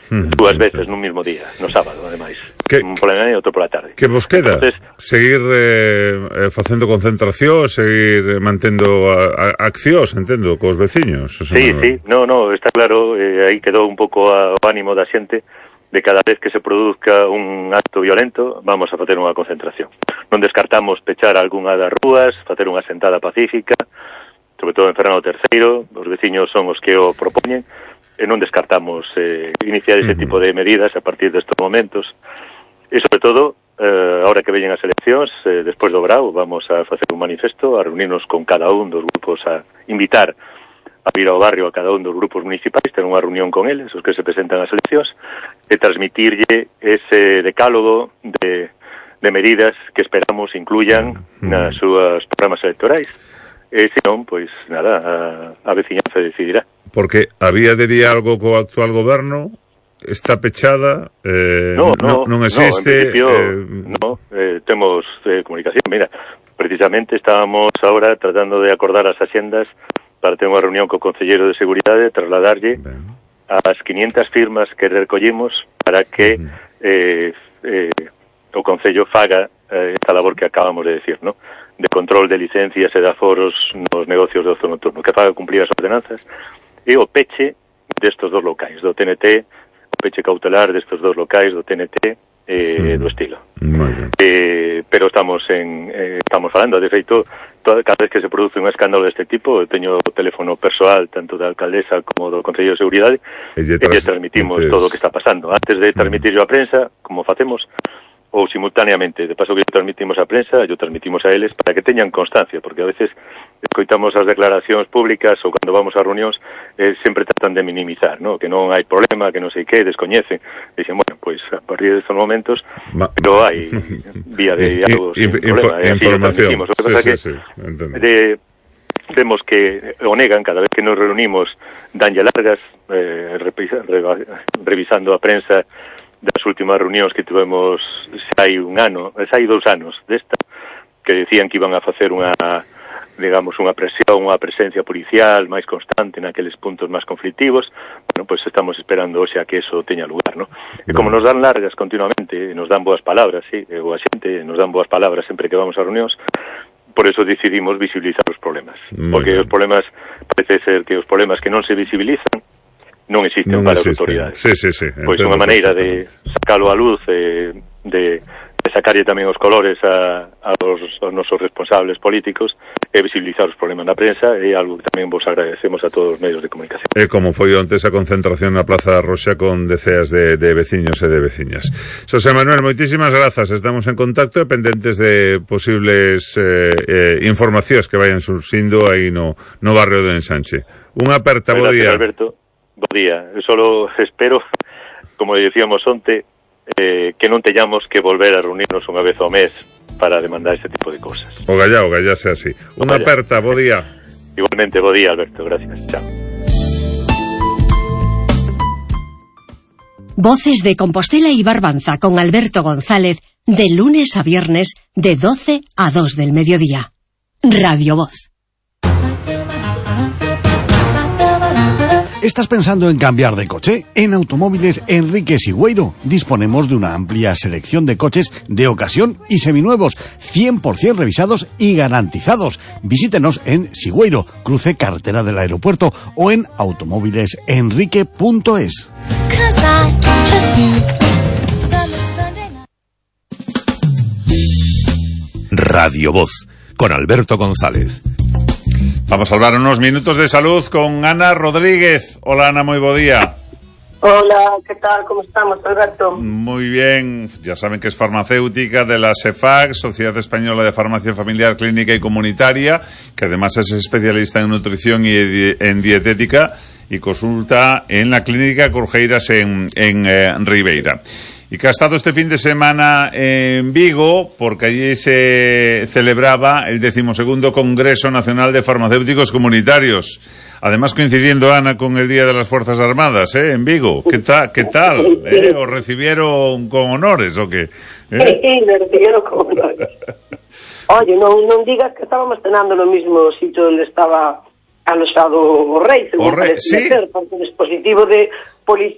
dúas veces nun mesmo día, no sábado, ademais. Un pola mañá e outro pola tarde. Que vos queda? Entonces, seguir facendo concentración, seguir mantendo accións, entendo, cos veciños. Sí, no, está claro, aí quedou un pouco o ánimo da xente de cada vez que se produzca un acto violento, vamos a facer unha concentración. Non descartamos pechar algunha das rúas, facer unha sentada pacífica, sobre todo en Fernando III, os veciños son os que o propoñen, e non descartamos iniciar ese tipo de medidas a partir destes momentos. E, sobre todo, ahora que veñen as eleccións, despois do Brao, vamos a facer un manifesto, a reunirnos con cada un dos grupos, a invitar a vir ao barrio a cada un dos grupos municipais, ter unha reunión con eles, os que se presentan ás eleccións, e transmitirlle ese decálogo de medidas que esperamos incluyan nas súas programas electorais. E, se non, pois, nada, a veciñanza decidirá. Porque había de diálogo co actual goberno, está pechada, non existe... No, temos comunicación. Mira, precisamente estábamos ahora tratando de acordar as axendas para ter unha reunión co concelleiro de Seguridade, trasladarlle as 500 firmas que recollimos para que o Concello faga esta labor que acabamos de decir, ¿no?, de control de licencias e de aforos nos negocios de ocio nocturno, que faga cumplir as ordenanzas, e o peche destos dos locais, do TNT, o peche cautelar destos dos locais, do TNT e do Estilo. Pero estamos falando, de feito, cada vez que se produce un escándalo deste tipo, eu teño o teléfono persoal, tanto da alcaldesa como do Concello de Seguridade, e lle transmitimos todo o que está pasando. Antes de transmitirlo a prensa, como facemos, ou simultaneamente, de paso que transmitimos a prensa, yo transmitimos a eles para que teñan constancia, porque a veces escoitamos as declaracións públicas ou cando vamos a reunións sempre tratan de minimizar, ¿no?, que non hai problema, que non sei que, descoñecen, e dicen, bueno, pois a partir de estos momentos pero hai vía de diálogo sin problema, e así lo transmitimos. O que pasa que vemos que o negan cada vez que nos reunimos, danlle largas, revisando a prensa das últimas reunións que tivemos hai 2 anos desta, que decían que iban a facer unha presión, unha presencia policial máis constante naqueles puntos máis conflictivos. Bueno, pois estamos esperando hoxe a que eso teña lugar, ¿no? E como nos dan largas continuamente, nos dan boas palabras, ou a xente nos dan boas palabras sempre que vamos a reunións, por eso decidimos visibilizar os problemas. Porque os problemas, parece ser que os problemas que non se visibilizan non existen para as autoridades. Pois unha maneira de sacalo á luz, de sacarlle tamén os colores aos nosos responsables políticos e visibilizar os problemas na prensa, é algo que tamén vos agradecemos a todos os medios de comunicación. E como foi onte esa concentración na Plaza da Roxa con deceas de veciños e de veciñas. Xosé Manuel, moitísimas grazas, estamos en contacto e pendentes de posibles informacións que vayan surxindo aí no barrio de Ensanche. Unha aperta, bo día. Alberto. Bo día. Eu solo espero, como dicíamos onte, que non teñamos que volver a reunirnos unha vez ao mes para demandar este tipo de cousas. O gallá sea así. Unha aperta, bo día. Igualmente, bo día, Alberto. Gracias. Chao. Voces de Compostela y Barbanza con Alberto González, de lunes a viernes, de 12 a 2 del mediodía. Radio Voz. ¿Estás pensando en cambiar de coche? En Automóviles Enrique Sigüeiro disponemos de una amplia selección de coches de ocasión y seminuevos, 100% revisados y garantizados. Visítenos en Sigüeiro, cruce carretera del aeropuerto, o en automóvilesenrique.es. Radio Voz, con Alberto González. Vamos a hablar unos minutos de salud con Ana Rodríguez. Hola, Ana, muy buen día. Hola, ¿qué tal? ¿Cómo estamos, Alberto? Muy bien. Ya saben que es farmacéutica de la SEFAC, Sociedad Española de Farmacia Familiar, Clínica y Comunitaria, que además es especialista en nutrición y en dietética, y consulta en la Clínica Curjeiras en Ribeira. Y que ha estado este fin de semana en Vigo, porque allí se celebraba el 12º Congreso Nacional de Farmacéuticos Comunitarios. Además, coincidiendo, Ana, con el Día de las Fuerzas Armadas, en Vigo. ¿Qué tal? ¿Os recibieron con honores o qué? Sí, me recibieron con honores. Oye, non digas que estábamos cenando no mismo sitio onde estaba alojado o rei, según parece ser, porque o dispositivo de policía